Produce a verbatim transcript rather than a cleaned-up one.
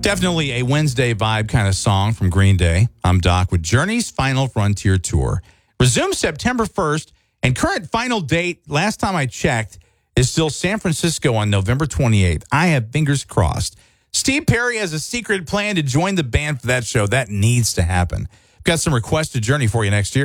Definitely a Wednesday vibe kind of song from Green Day. I'm Doc with Journey's Final Frontier Tour. Resumes September first, and current final date, last time I checked, is still San Francisco on November twenty-eighth. I have fingers crossed. Steve Perry has a secret plan to join the band for that show. That needs to happen. Got some requests to Journey for you next year.